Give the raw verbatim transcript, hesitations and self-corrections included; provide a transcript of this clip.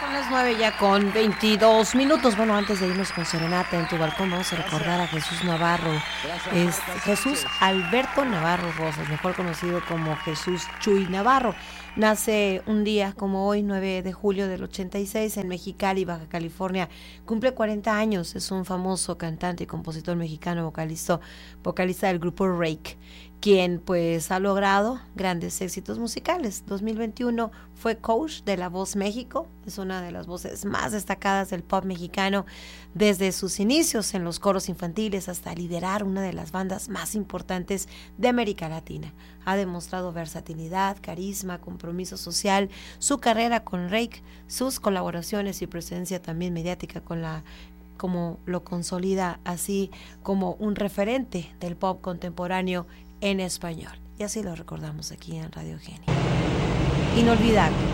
Son las nueve ya con veintidós minutos. Bueno, antes de irnos con Serenata en tu balcón, vamos a recordar a Jesús Navarro. Es Jesús Alberto Navarro Rosas, mejor conocido como Jesús Chuy Navarro. Nace un día como hoy, nueve de julio del ochenta y seis, en Mexicali, Baja California. Cumple cuarenta años. Es un famoso cantante y compositor mexicano, vocalista, vocalista del grupo Rake, quien pues ha logrado grandes éxitos musicales. dos mil veintiuno fue coach de La Voz México, es una de las voces más destacadas del pop mexicano, desde sus inicios en los coros infantiles hasta liderar una de las bandas más importantes de América Latina. Ha demostrado versatilidad, carisma, compromiso social, su carrera con Rake, sus colaboraciones y presencia también mediática con la como lo consolida así como un referente del pop contemporáneo en español. Y así lo recordamos aquí en Radio Genia. Inolvidable.